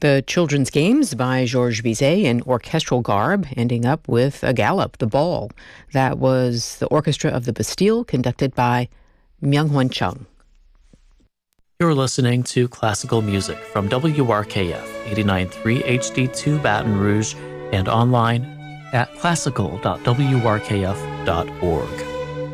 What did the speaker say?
The Children's Games by Georges Bizet in orchestral garb, ending up with a gallop, the ball. That was the Orchestra of the Bastille, conducted by Myung-Hwan Chung. You're listening to classical music from WRKF 89.3 HD2 Baton Rouge and online at classical.wrkf.org.